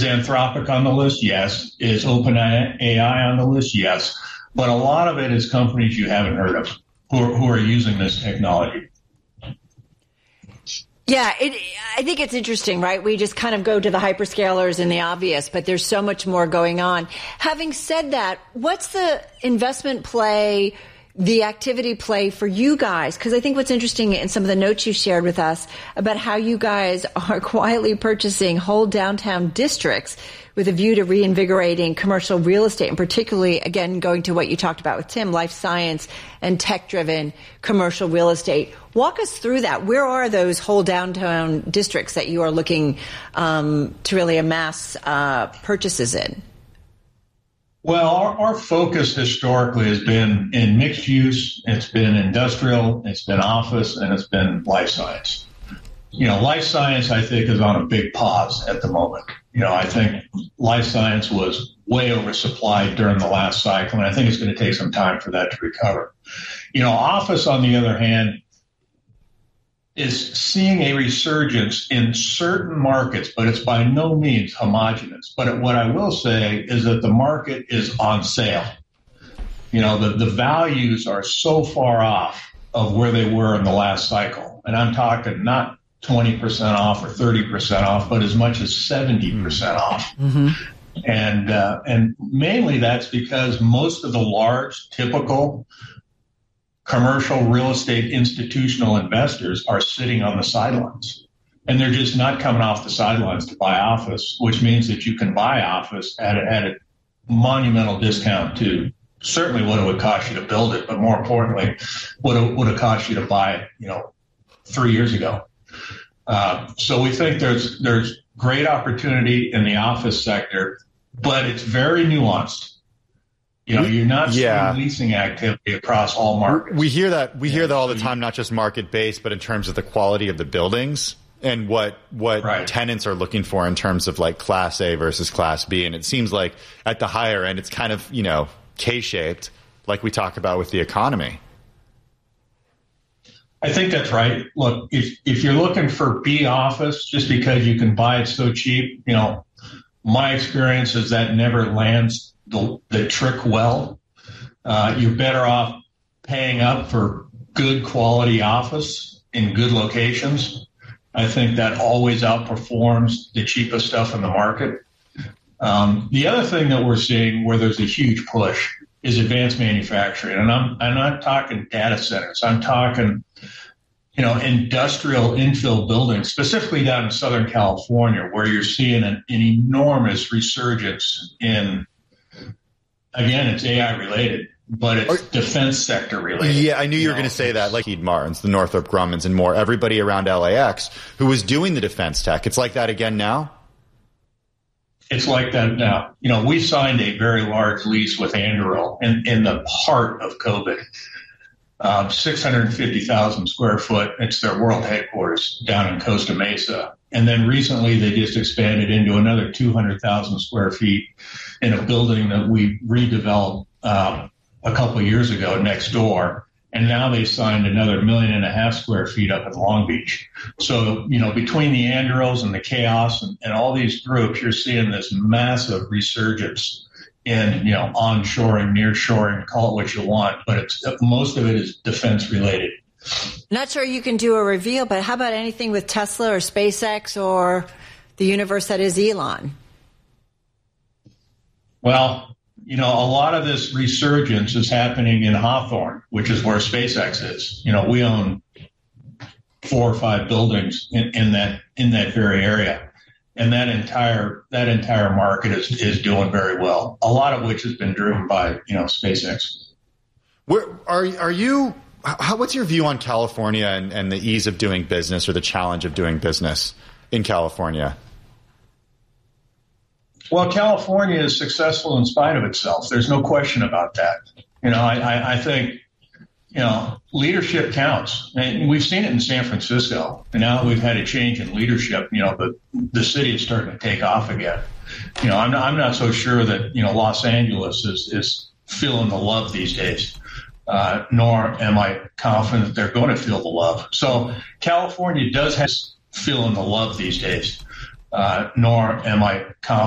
Anthropic on the list? Yes. Is OpenAI on the list? Yes. But a lot of it is companies you haven't heard of who are using this technology. Yeah, I think it's interesting, right? We just kind of go to the hyperscalers and the obvious, but there's so much more going on. Having said that, what's the investment play, the activity play for you guys? Because I think what's interesting in some of the notes you shared with us about how you guys are quietly purchasing whole downtown districts with a view to reinvigorating commercial real estate, and particularly, again, going to what you talked about with Tim, life science and tech-driven commercial real estate. Walk us through that. Where are those whole downtown districts that you are looking to really amass purchases in? Well, our focus historically has been in mixed use, it's been industrial, it's been office, and it's been life science. Life science, I think, is on a big pause at the moment. I think life science was way oversupplied during the last cycle, and I think it's going to take some time for that to recover. Office, on the other hand, is seeing a resurgence in certain markets, but it's by no means homogenous. But what I will say is that the market is on sale. The values are so far off of where they were in the last cycle. And I'm talking not 20% off or 30% off, but as much as 70% off. Mm-hmm. And mainly that's because most of the large, typical commercial real estate institutional investors are sitting on the sidelines, and they're just not coming off the sidelines to buy office, which means that you can buy office at a monumental discount to certainly what it would cost you to build it, but more importantly, what it would have cost you to buy it, 3 years ago. So we think there's great opportunity in the office sector, but it's very nuanced. You're not seeing leasing activity across all markets. We hear that all the time, not just market based, but in terms of the quality of the buildings and what tenants are looking for in terms of like Class A versus Class B. And it seems like at the higher end, it's kind of, K-shaped, like we talk about with the economy. I think that's right. Look, if you're looking for B office just because you can buy it so cheap, my experience is that never lands the trick well. You're better off paying up for good quality office in good locations. I think that always outperforms the cheapest stuff in the market. The other thing that we're seeing where there's a huge push is advanced manufacturing. And I'm not talking data centers. I'm talking, industrial infill buildings, specifically down in Southern California, where you're seeing an enormous resurgence in, again, it's AI related, but it's defense sector related. Yeah, I knew you were going to say that, like Lockheed Martins, the Northrop Grummans, and more, everybody around LAX who was doing the defense tech. It's like that again now? It's like that now. We signed a very large lease with Anduril in the heart of COVID. 650,000 square foot. It's their world headquarters down in Costa Mesa. And then recently they just expanded into another 200,000 square feet in a building that we redeveloped a couple of years ago next door. And now they signed another 1.5 million square feet up in Long Beach. So, between the Andurils and the Chaos and all these groups, you're seeing this massive resurgence in, onshoring, nearshoring, call it what you want, but most of it is defense related. Not sure you can do a reveal, but how about anything with Tesla or SpaceX or the universe that is Elon? Well, a lot of this resurgence is happening in Hawthorne, which is where SpaceX is. We own 4 or 5 buildings in that very area. And that entire market is doing very well. A lot of which has been driven by SpaceX. Where are you? What's your view on California and the ease of doing business or the challenge of doing business in California? Well, California is successful in spite of itself. There's no question about that. I think leadership counts. And we've seen it in San Francisco. And now that we've had a change in leadership, the city is starting to take off again. I'm not so sure that, Los Angeles is feeling the love these days, nor am I confident they're going to feel the love. So California does have feeling the love these days, nor am I confident